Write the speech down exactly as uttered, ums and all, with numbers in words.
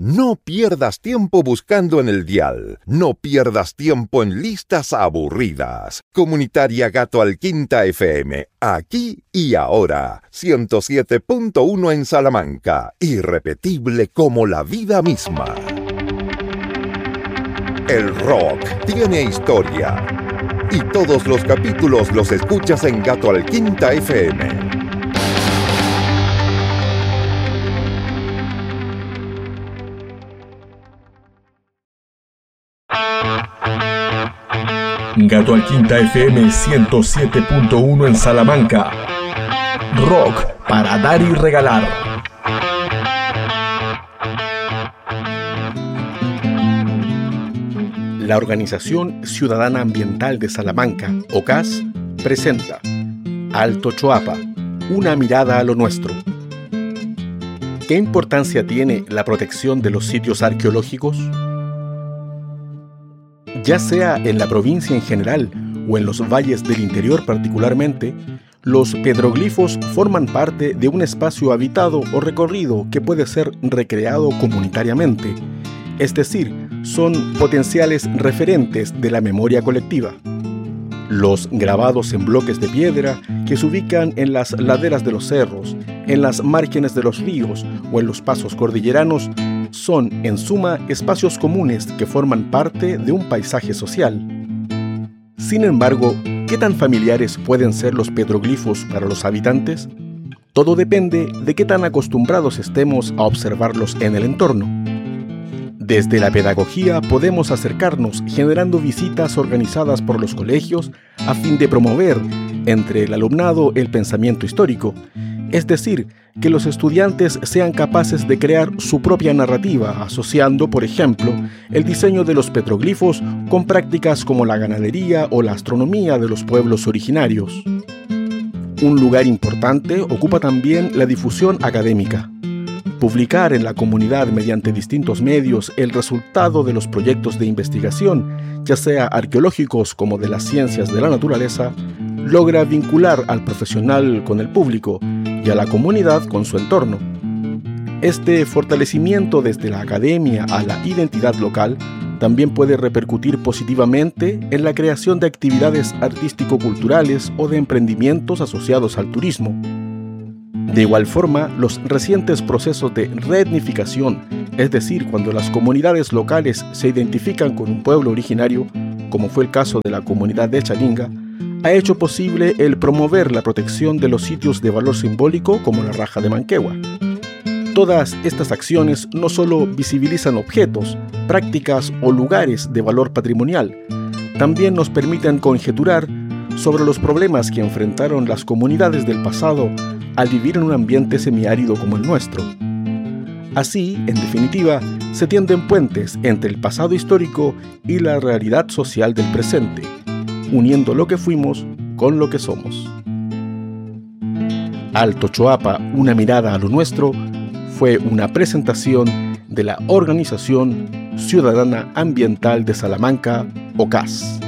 No pierdas tiempo buscando en el dial. No pierdas tiempo en listas aburridas. Comunitaria Gato Alquinta F M, aquí y ahora. ciento siete punto uno en Salamanca. Irrepetible como la vida misma. El rock tiene historia. Y todos los capítulos los escuchas en Gato Alquinta F M. Gato Alquinta F M ciento siete punto uno en Salamanca. Rock para dar y regalar. La Organización Ciudadana Ambiental de Salamanca, O C A S, presenta Alto Choapa, una mirada a lo nuestro. ¿Qué importancia tiene la protección de los sitios arqueológicos? Ya sea en la provincia en general o en los valles del interior particularmente, los petroglifos forman parte de un espacio habitado o recorrido que puede ser recreado comunitariamente, es decir, son potenciales referentes de la memoria colectiva. Los grabados en bloques de piedra que se ubican en las laderas de los cerros, en las márgenes de los ríos o en los pasos cordilleranos son, en suma, espacios comunes que forman parte de un paisaje social. Sin embargo, ¿qué tan familiares pueden ser los petroglifos para los habitantes? Todo depende de qué tan acostumbrados estemos a observarlos en el entorno. Desde la pedagogía podemos acercarnos generando visitas organizadas por los colegios a fin de promover entre el alumnado el pensamiento histórico, es decir, que los estudiantes sean capaces de crear su propia narrativa, asociando, por ejemplo, el diseño de los petroglifos con prácticas como la ganadería o la astronomía de los pueblos originarios. Un lugar importante ocupa también la difusión académica. Publicar en la comunidad mediante distintos medios el resultado de los proyectos de investigación, ya sea arqueológicos como de las ciencias de la naturaleza, logra vincular al profesional con el público y a la comunidad con su entorno. Este fortalecimiento desde la academia a la identidad local también puede repercutir positivamente en la creación de actividades artístico-culturales o de emprendimientos asociados al turismo. De igual forma, los recientes procesos de reetnificación, es decir, cuando las comunidades locales se identifican con un pueblo originario, como fue el caso de la comunidad de Chalinga, ha hecho posible el promover la protección de los sitios de valor simbólico como la Raja de Manquehue. Todas estas acciones no solo visibilizan objetos, prácticas o lugares de valor patrimonial, también nos permiten conjeturar sobre los problemas que enfrentaron las comunidades del pasado al vivir en un ambiente semiárido como el nuestro. Así, en definitiva, se tienden puentes entre el pasado histórico y la realidad social del presente, uniendo lo que fuimos con lo que somos. Alto Choapa, una mirada a lo nuestro, fue una presentación de la Organización Ciudadana Ambiental de Salamanca, O C A S.